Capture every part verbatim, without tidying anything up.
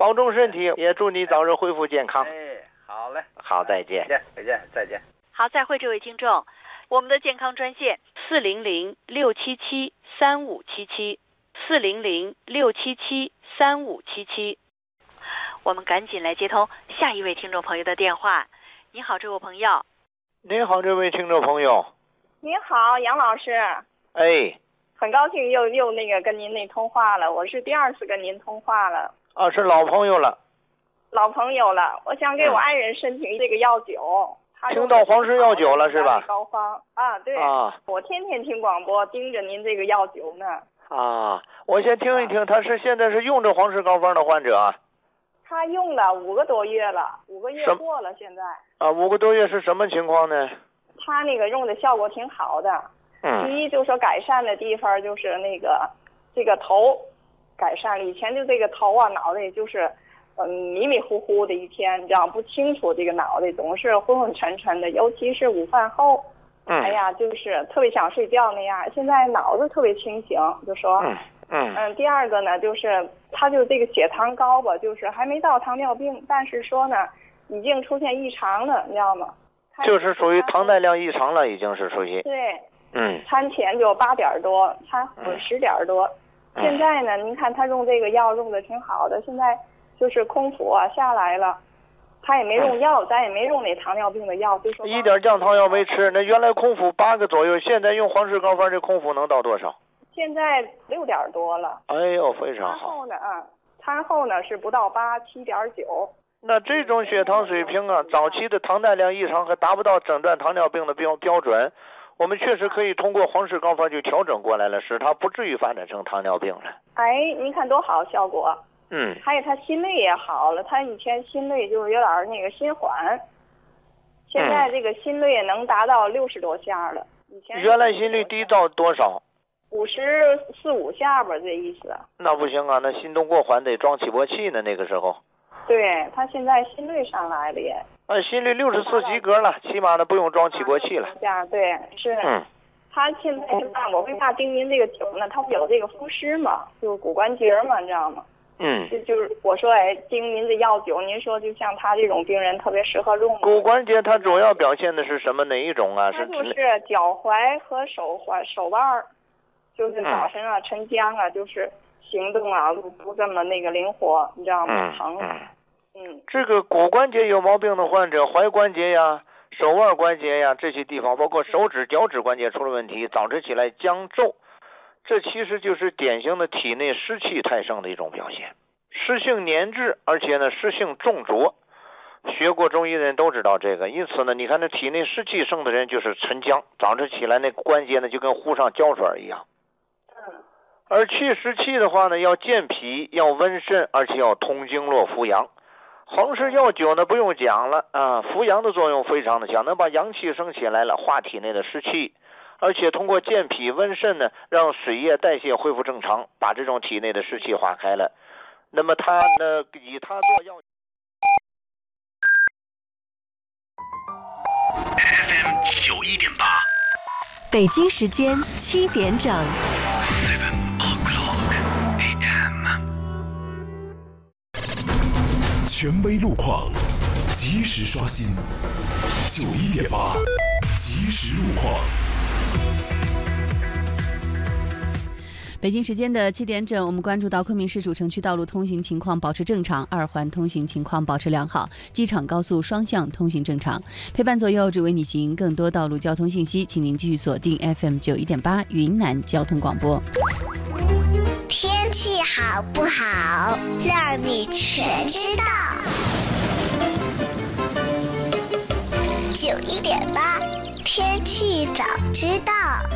保重身体，也祝你早日恢复健康。 哎，好嘞， 好，再见， 再见，再见，再见。 好，再会，这位听众，我们的健康专线四零零六七七三五七七，四零零六七七三五七七。我们赶紧来接通下一位听众朋友的电话。你好，这位朋友。 您好，这位听众朋友。 您好，杨老师。 哎， 很高兴又又那个跟您那通话了，我是第二次跟您通话了。 啊，是老朋友了。 老朋友了，我想给我爱人申请这个药酒。嗯、 听到黄氏药酒了是吧？ 膏方啊，对啊，我天天听广播，盯着您这个药酒呢。 啊，我先听一听，他是现在是用着黄氏膏方的患者啊。 他用了五个多月了，五个月过了现在。 啊，五个多月是什么情况呢？ 他那个用的效果挺好的。 嗯。 第一就是说改善的地方就是那个这个头改善了，以前就这个头啊脑袋就是嗯迷迷糊糊的一天，你知道不清楚这个脑袋总是昏昏沉沉的，尤其是午饭后， 嗯， 哎呀就是特别想睡觉那样。现在脑子特别清醒，就说嗯嗯嗯。第二个呢就是他就这个血糖高吧，就是还没到糖尿病，但是说呢已经出现异常了，你知道吗？ 就是属于糖带量异常了，已经是属于。 对。 嗯。 餐前就八点多，餐后十点多。 嗯、 现在呢，您看他用这个药用的挺好的，现在就是空腹啊下来了，他也没用药，嗯、咱也没用那糖尿病的药，就说一点降糖药没吃。那原来空腹八个左右，现在用黄氏膏方这空腹能到多少？ 现在六点多了。 哎呦，非常好。 餐后呢啊，餐后呢是不到八，七点九。 那这种血糖水平啊，早期的糖带量异常还达不到诊断糖尿病的标标准，我们确实可以通过黄氏膏方就调整过来了，使它不至于发展成糖尿病了。 哎，您看多好效果。 嗯。 还有他心率也好了，他以前心率就是有点那个心缓，现在这个心率也能达到六十多下了。以前原来心率低到多少？ 五十四五下吧，这意思。 那不行啊，那心动过缓得装起搏器呢，那个时候。 对，他现在心率上来了也。 啊，心率六十四及格了，起码的不用装起搏器了。 下对是。 嗯。 他现在是吧？我为嘛盯您这个酒呢？他不有这个风湿嘛，就是骨关节嘛，你知道吗？ 嗯。 就就是我说哎，盯您这药酒，您说就像他这种病人特别适合用。 骨关节它主要表现的是什么？哪一种啊？是就是脚踝和手踝、手腕儿，就是早晨啊、晨僵啊，就是行动啊不这么那个灵活，你知道吗？疼。 嗯。 嗯， 这个骨关节有毛病的患者，踝关节呀、手腕关节呀这些地方，包括手指、脚趾关节出了问题，早晨起来僵皱，这其实就是典型的体内湿气太盛的一种表现。湿性黏滞，而且呢湿性重浊，学过中医的人都知道这个。因此呢，你看那体内湿气盛的人就是沉僵，早晨起来那关节呢就跟糊上胶水一样。而去湿气的话呢，要健脾，要温肾，而且要通经络、扶阳。黄氏药酒呢不用讲了啊，扶阳的作用非常的强，能把阳气升起来了，化体内的湿气，而且通过健脾温肾呢，让水液代谢恢复正常，把这种体内的湿气化开了。那么它呢，以它做药。 F M 九一点八， 北京时间七点整。 权威路况，及时刷新。九一点八，及时路况。 北京时间的七点整，我们关注到昆明市主城区道路通行情况保持正常，二环通行情况保持良好，机场高速双向通行正常。陪伴左右，只为你行。更多道路交通信息，请您继续锁定 F M 九一点八云南交通广播。 天气好不好，让你全知道。九一点八，天气早知道。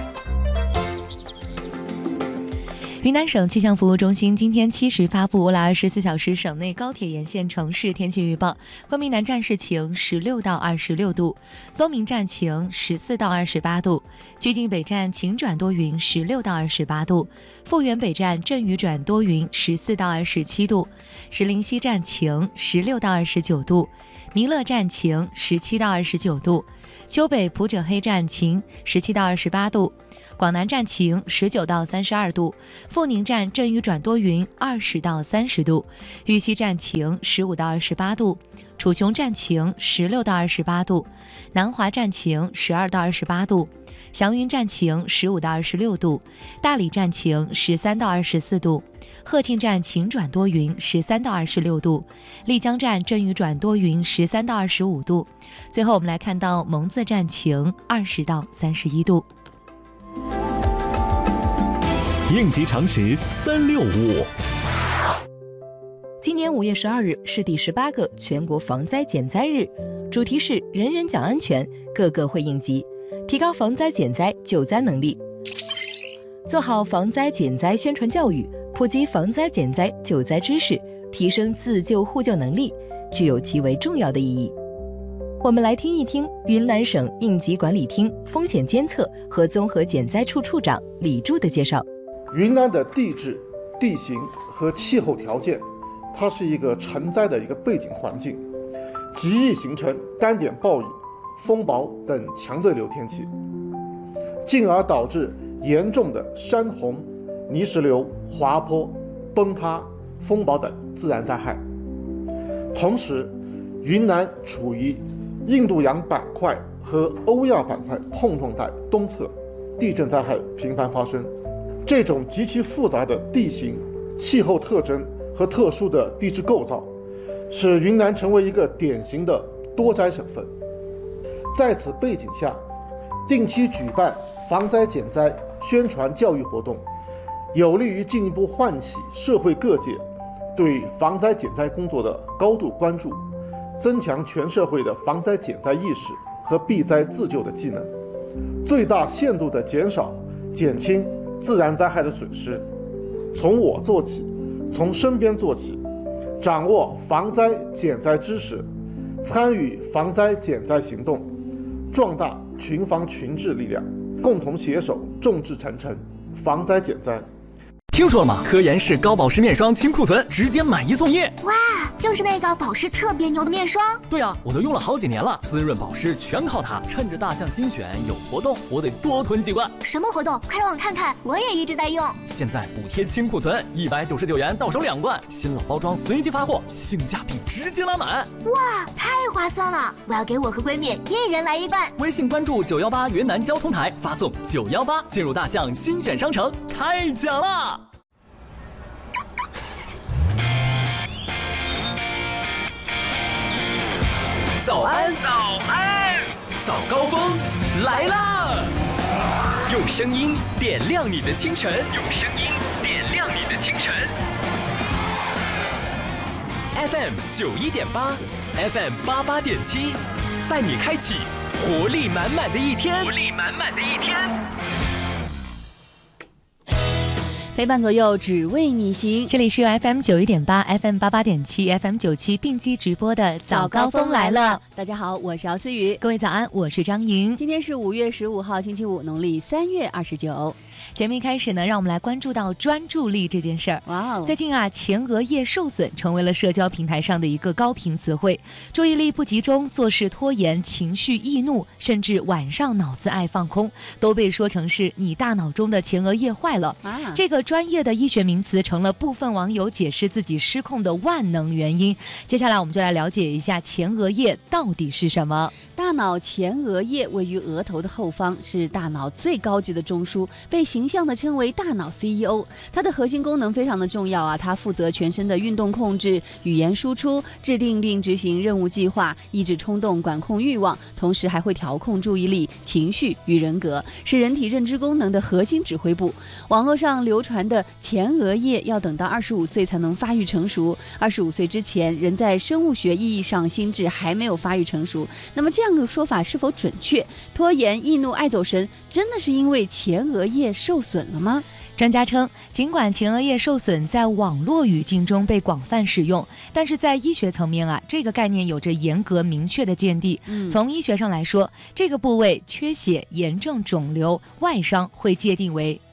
云南省气象服务中心今天七时发布了二十四小时省内高铁沿线城市天气预报。昆明南站是晴，十六到二十六度；宗明站晴，十四到二十八度；曲靖北站晴转多云，十六到二十八度；富源北站阵雨转多云，十四到二十七度；石林西站晴，十六到二十九度；弥勒站晴，十七到二十九度；丘北普者黑站晴，十七到二十八度；广南站晴，十九到三十二度； 阜宁站阵雨转多云，二十到三十度；玉溪站晴，十五到二十八度；楚雄站晴，十六到二十八度；南华站晴，十二到二十八度；祥云站晴，十五到二十六度；大理站晴，十三到二十四度；鹤庆站晴转多云，十三到二十六度；丽江站阵雨转多云，十三到二十五度。最后我们来看到蒙自站晴，二十到三十一度。 应急常识三六五。 今年五月十二日是第十八个全国防灾减灾日，主题是人人讲安全，个个会应急，提高防灾减灾救灾能力，做好防灾减灾宣传教育，普及防灾减灾救灾知识，提升自救互救能力，具有极为重要的意义。我们来听一听云南省应急管理厅风险监测和综合减灾处处长李柱的介绍。 云南的地质、地形和气候条件，它是一个成灾的一个背景环境，极易形成单点暴雨、风雹等强对流天气，进而导致严重的山洪、泥石流、滑坡、崩塌、风暴等自然灾害。同时，云南处于印度洋板块和欧亚板块碰撞带东侧，地震灾害频繁发生。这种极其复杂的地形、气候特征和特殊的地质构造，使云南成为一个典型的多灾省份。在此背景下，定期举办防灾减灾宣传教育活动，有利于进一步唤起社会各界对防灾减灾工作的高度关注，增强全社会的防灾减灾意识和避灾自救的技能，最大限度地减少、减轻自然灾害的损失。从我做起，从身边做起，掌握防灾减灾知识，参与防灾减灾行动，壮大群防群治力量，共同携手众志成城，防灾减灾。 听说了吗？科颜氏高保湿面霜清库存，直接买一送一。 哇，就是那个保湿特别牛的面霜。 对啊，我都用了好几年了，滋润保湿全靠它。趁着大象新选有活动，我得多囤几罐。 什么活动？快让我看看，我也一直在用。 现在补贴清库存，一百九十九元到手两罐，新老包装随机发货，性价比直接拉满。 哇，太划算了！我要给我和闺蜜一人来一罐。 微信关注九幺八云南交通台，发送九幺八进入大象新选商城，开奖啦！早安，早安，早高峰来啦！用声音点亮你的清晨，用声音点亮你的清晨。F M 九一点八 ，F M 八八点七，带你开启活力满满的一天，活力满满的一天。 陪伴左右，只为你行。 这里是由 F M 九一点八、F M 八八点七、F M 九七并机直播的早高峰来了。 大家好，我是姚思雨。 各位早安，我是张莹。 今天是五月十五号，星期五，农历三月二十九。 节目一开始呢，让我们来关注到专注力这件事儿。 哇哦！ 最近啊，前额叶受损成为了社交平台上的一个高频词汇。注意力不集中、做事拖延、情绪易怒，甚至晚上脑子爱放空，都被说成是你大脑中的前额叶坏了。啊，这个专业的医学名词成了部分网友解释自己失控的万能原因。接下来我们就来了解一下前额叶到底是什么。 大脑前额叶位于额头的后方，是大脑最高级的中枢，被形象地称为大脑 C E O。 它的核心功能非常的重要啊，它负责全身的运动控制、语言输出、制定并执行任务计划、抑制冲动、管控欲望，同时还会调控注意力、情绪与人格，是人体认知功能的核心指挥部。网络上流传的前额叶要等到二十五岁才能发育成熟，二十五岁之前人在生物学意义上心智还没有发育成熟。那么这样的说法是否准确？拖延、易怒、爱走神，真的是因为前额叶受损了吗？ 专家称，尽管前额叶受损在网络语境中被广泛使用，但是在医学层面啊，这个概念有着严格明确的见地。嗯、从医学上来说，这个部位缺血、炎症、肿瘤、外伤会界定为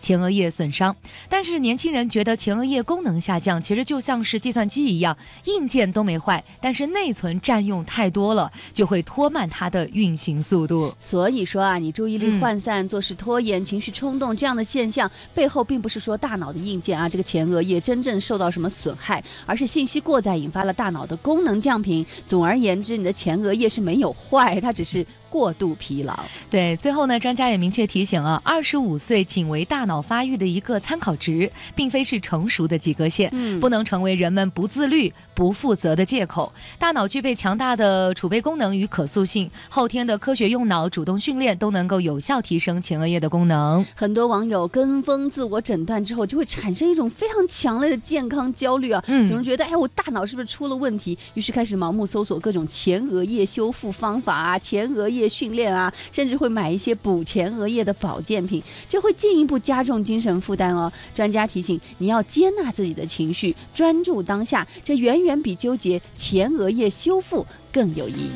前额叶损伤。但是年轻人觉得前额叶功能下降，其实就像是计算机一样，硬件都没坏，但是内存占用太多了，就会拖慢它的运行速度。 所以说啊，你注意力涣散、嗯、做事拖延、情绪冲动这样的现象，背后并不是说大脑的硬件啊，这个前额叶真正受到什么损害，而是信息过载引发了大脑的功能降频。总而言之，你的前额叶是没有坏，它只是过度疲劳。 对，最后呢，专家也明确提醒啊，二十五岁仅为大脑发育的一个参考值，并非是成熟的及格线，嗯、不能成为人们不自律、不负责的借口。大脑具备强大的储备功能与可塑性，后天的科学用脑、主动训练都能够有效提升前额叶的功能。 很多网友跟风自我诊断之后，就会产生一种非常强烈的健康焦虑啊，嗯、总是觉得哎，我大脑是不是出了问题？于是开始盲目搜索各种前额叶修复方法啊，前额叶训练啊，甚至会买一些补前额叶的保健品，这会进一步加重精神负担哦。专家提醒，你要接纳自己的情绪，专注当下，这远远比纠结前额叶修复更有意义。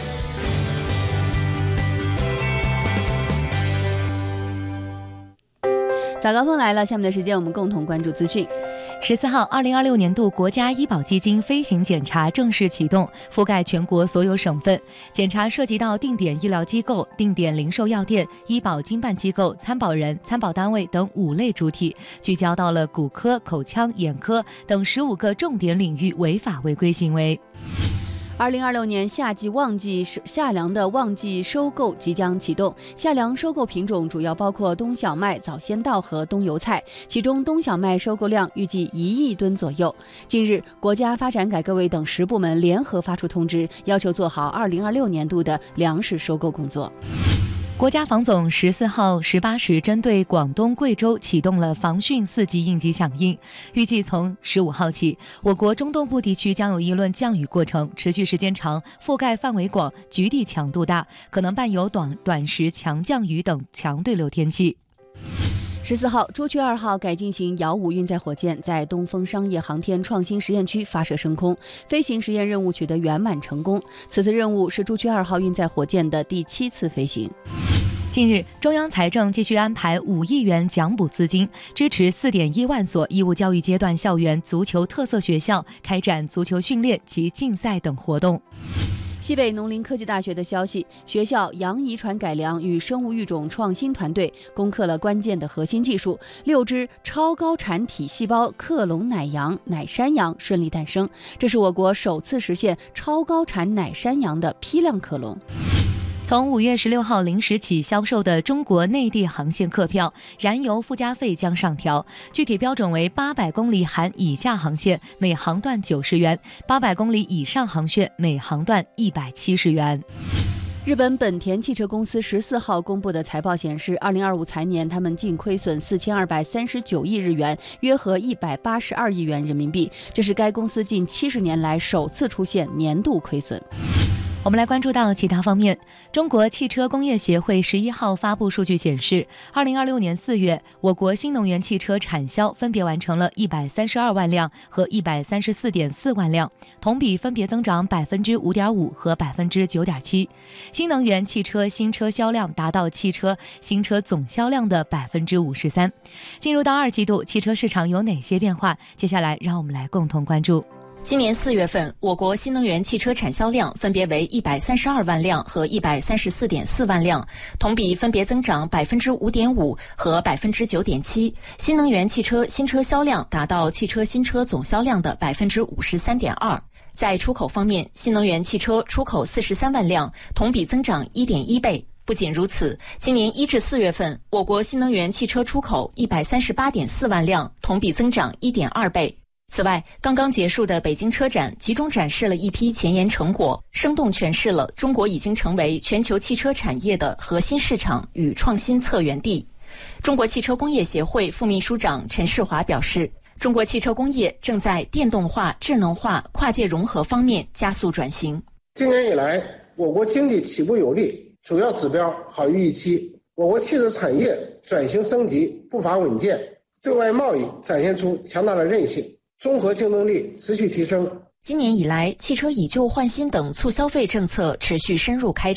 早高峰来了，下面的时间我们共同关注资讯。 十四号，二零二六年度国家医保基金飞行检查正式启动，覆盖全国所有省份。检查涉及到定点医疗机构、定点零售药店、医保经办机构、参保人、参保单位等五类主体，聚焦到了骨科、口腔、眼科等十五个重点领域违法违规行为。 二零二六年夏季旺季夏粮的旺季收购即将启动，夏粮收购品种主要包括冬小麦、早先稻和冬油菜，其中冬小麦收购量预计一亿吨左右。近日，国家发展改革委等十部门联合发出通知，要求做好二零二六年度的粮食收购工作。 国家防总十四号十八时针对广东、贵州启动了防汛四级应急响应，预计从十五号起，我国中东部地区将有一轮降雨过程，持续时间长，覆盖范围广，局地强度大，可能伴有短短时强降雨等强对流天气。 十四号，朱雀二号改进型遥五运载火箭在东风商业航天创新实验区发射升空，飞行实验任务取得圆满成功。此次任务是朱雀二号运载火箭的第七次飞行。 近日，中央财政继续安排五亿元奖补资金，支持四点一万所义务教育阶段校园足球特色学校开展足球训练及竞赛等活动。 西北农林科技大学的消息，学校羊遗传改良与生物育种创新团队攻克了关键的核心技术，六只超高产体细胞克隆奶羊、奶山羊顺利诞生，这是我国首次实现超高产奶山羊的批量克隆。 从五月十六号零时起销售的中国内地航线客票，燃油附加费将上调，具体标准为八百公里含以下航线每航段九十元，八百公里以上航线每航段一百七十元。 日本本田汽车公司十四号公布的财报显示，二零二五财年他们净亏损四千二百三十九亿日元，约合一百八十二亿元人民币，这是该公司近七十年来首次出现年度亏损。 我们来关注到其他方面。中国汽车工业协会十一号发布数据显示，二零二六年四月，我国新能源汽车产销分别完成了一百三十二万辆和一百三十四点四万辆，同比分别增长百分之五点五和百分之九点七。新能源汽车新车销量达到汽车新车总销量的百分之五十三。进入到二季度，汽车市场有哪些变化？接下来让我们来共同关注。 今年四月份，我国新能源汽车产销量分别为一百三十二万辆和一百三十四点四万辆，同比分别增长百分之五点五和百分之九点七。新能源汽车新车销量达到汽车新车总销量的百分之五十三点二。在出口方面，新能源汽车出口四十三万辆，同比增长一点一倍。不仅如此，今年一至四月份，我国新能源汽车出口一百三十八点四万辆，同比增长一点二倍。此外，刚刚结束的北京车展集中展示了一批前沿成果，生动诠释了中国已经成为全球汽车产业的核心市场与创新策源地。中国汽车工业协会副秘书长陈世华表示，中国汽车工业正在电动化、智能化、跨界融合方面加速转型。 今年以来，我国经济起步有力，主要指标好于预期，我国汽车产业转型升级步伐稳健，对外贸易展现出强大的韧性，综合竞争力持续提升。 今年以来，汽车以旧换新等促消费政策持续深入开展，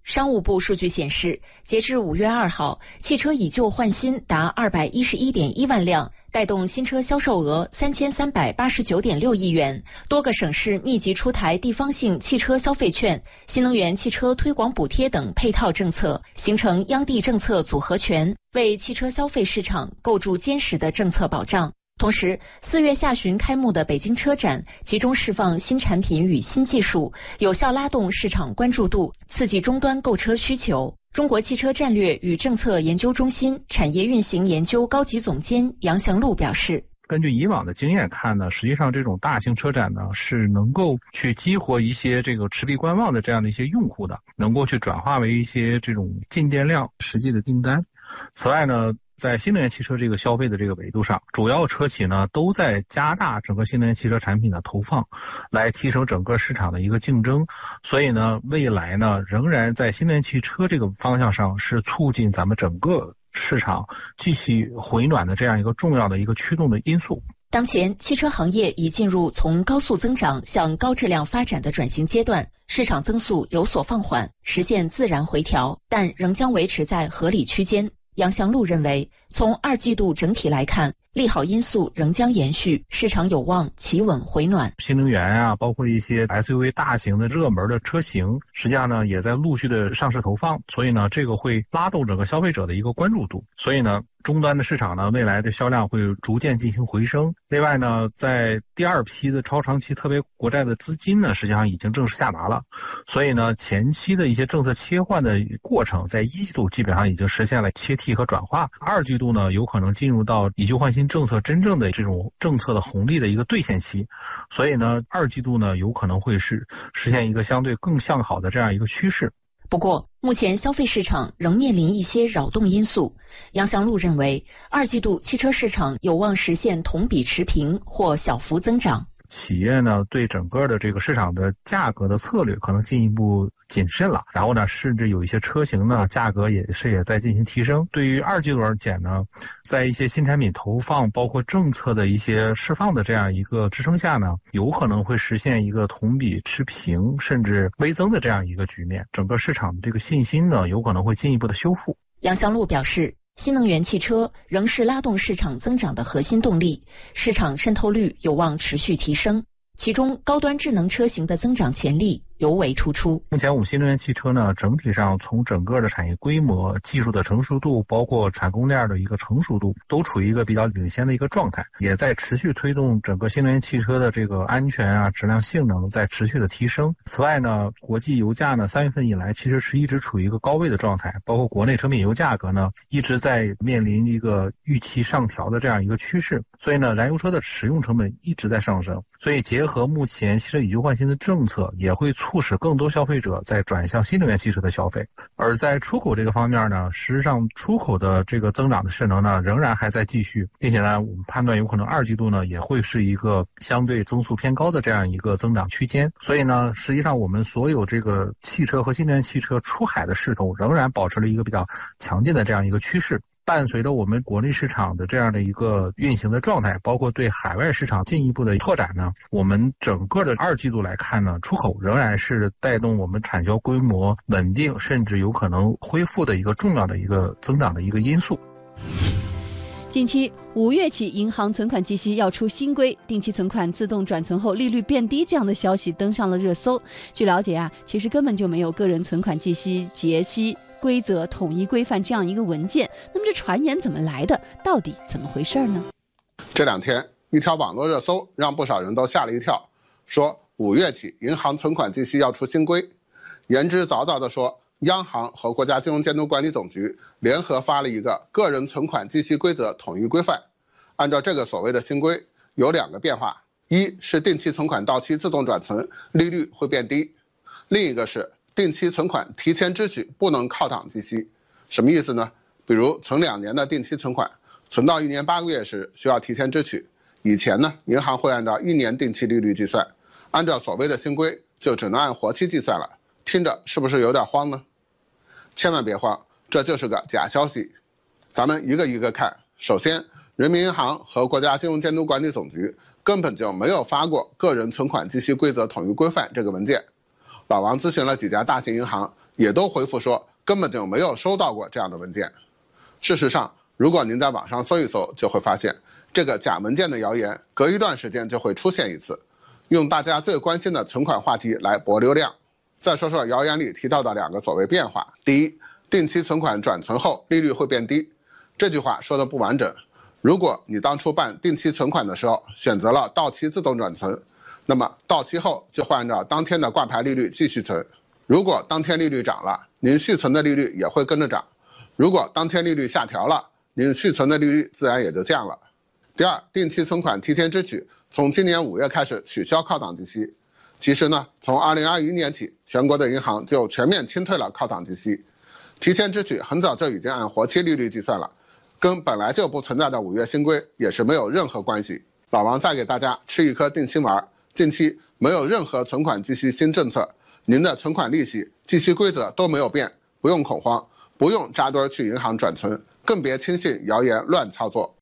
商务部数据显示，截至五月二号，汽车以旧换新达二百一十一点一万辆，带动新车销售额三千三百八十九点六亿元。多个省市密集出台地方性汽车消费券、新能源汽车推广补贴等配套政策，形成央地政策组合拳，为汽车消费市场构筑坚实的政策保障。同时，四月下旬开幕的北京车展集中释放新产品与新技术，有效拉动市场关注度，刺激终端购车需求。中国汽车战略与政策研究中心产业运行研究高级总监杨祥路表示， 根据以往的经验看呢，实际上这种大型车展呢是能够去激活一些这个持币观望的这样的一些用户的，能够去转化为一些这种进店量实际的订单。此外呢，在新能源汽车这个消费的这个维度上，主要车企呢都在加大整个新能源汽车产品的投放，来提升整个市场的一个竞争。所以呢，未来呢仍然在新能源汽车这个方向上是促进咱们整个市场继续回暖的这样一个重要的一个驱动的因素。 当前汽车行业已进入从高速增长向高质量发展的转型阶段，市场增速有所放缓，实现自然回调，但仍将维持在合理区间。杨祥路认为，从二季度整体来看，利好因素仍将延续，市场有望企稳回暖。 新能源啊，包括一些 S U V 大型的热门的车型，实际上呢也在陆续的上市投放，所以呢这个会拉动整个消费者的一个关注度。所以呢，终端的市场呢未来的销量会逐渐进行回升。另外呢，在第二批的超长期特别国债的资金呢，实际上已经正式下达了，所以呢前期的一些政策切换的过程，在一季度基本上已经实现了切替和转化，二季度呢有可能进入到以旧换新政策真正的这种政策的红利的一个兑现期，所以呢二季度呢有可能会是实现一个相对更向好的这样一个趋势。 不过，目前消费市场仍面临一些扰动因素。杨祥路认为，二季度汽车市场有望实现同比持平或小幅增长。 企业呢对整个的这个市场的价格的策略可能进一步谨慎了，然后呢甚至有一些车型呢价格也是也在进行提升。对于二季度而言呢，在一些新产品投放包括政策的一些释放的这样一个支撑下呢，有可能会实现一个同比持平甚至微增的这样一个局面，整个市场的这个信心呢有可能会进一步的修复。 杨祥路表示，新能源汽车仍是拉动市场增长的核心动力，市场渗透率有望持续提升，其中高端智能车型的增长潜力尤为突出。 目前我们新能源汽车呢，整体上从整个的产业规模、技术的成熟度，包括产供链的一个成熟度，都处于一个比较领先的一个状态，也在持续推动整个新能源汽车的这个安全啊、质量、性能在持续的提升。此外呢，国际油价呢，三月份以来其实是一直处于一个高位的状态，包括国内成品油价格呢，一直在面临一个预期上调的这样一个趋势，所以呢，燃油车的使用成本一直在上升，所以结合目前汽车以旧换新的政策，也会促使更多消费者在转向新能源汽车的消费。而在出口这个方面呢，实际上出口的这个增长的势能呢，仍然还在继续，并且呢，我们判断有可能二季度呢也会是一个相对增速偏高的这样一个增长区间。所以呢，实际上我们所有这个汽车和新能源汽车出海的势头仍然保持了一个比较强劲的这样一个趋势。伴随着我们国内市场的这样的一个运行的状态，包括对海外市场进一步的拓展呢，我们整个的二季度来看呢，出口仍然是带动我们产销规模稳定甚至有可能恢复的一个重要的一个增长的一个因素。 近期五月起，银行存款计息要出新规，定期存款自动转存后利率变低这样的消息登上了热搜。据了解啊，其实根本就没有个人存款计息结息规则统一规范这样一个文件，那么这传言怎么来的？到底怎么回事呢？ 这两天一条网络热搜让不少人都吓了一跳，说五月起银行存款计息要出新规。言之凿凿地说，央行和国家金融监督管理总局联合发了一个个人存款计息规则统一规范。按照这个所谓的新规，有两个变化，一是定期存款到期自动转存，利率会变低；另一个是定期存款提前支取不能靠档计息。什么意思呢？比如存两年的定期存款，存到一年八个月时需要提前支取，以前呢，银行会按照一年定期利率计算，按照所谓的新规就只能按活期计算了。听着是不是有点慌呢？千万别慌，这就是个假消息。咱们一个一个看。首先，人民银行和国家金融监督管理总局根本就没有发过个人存款计息规则统一规范这个文件。老王咨询了几家大型银行， 也都回复说根本就没有收到过这样的文件。事实上，如果您在网上搜一搜，就会发现这个假文件的谣言隔一段时间就会出现一次，用大家最关心的存款话题来博流量。再说说谣言里提到的两个所谓变化。第一，定期存款转存后利率会变低，这句话说的不完整。如果你当初办定期存款的时候选择了到期自动转存，那么到期后就会按照当天的挂牌利率继续存。如果当天利率涨了，您续存的利率也会跟着涨；如果当天利率下调了，您续存的利率自然也就降了。第二，定期存款提前支取从今年五月开始取消靠档计息。其实呢，从二零二一年起，全国的银行就全面清退了靠档计息，提前支取很早就已经按活期利率计算了，跟本来就不存在的五月新规也是没有任何关系。老王再给大家吃一颗定心丸，近期没有任何存款计息新政策，您的存款利息、计息规则都没有变，不用恐慌，不用扎堆去银行转存，更别轻信谣言乱操作。